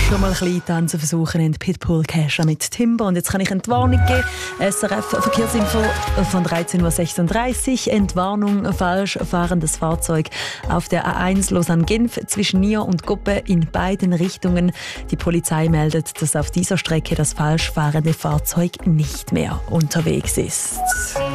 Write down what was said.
schon mal ein bisschen tanzen versuchen in Pitbull Kesha mit Timber. Und jetzt kann ich Entwarnung geben. SRF Verkehrsinfo von 13.36 Uhr. Entwarnung, falsch fahrendes Fahrzeug auf der A1 Lausanne-Genf zwischen Nier und Guppe in beiden Richtungen. Die Polizei meldet, dass auf dieser Strecke das falsch fahrende Fahrzeug nicht mehr unterwegs ist.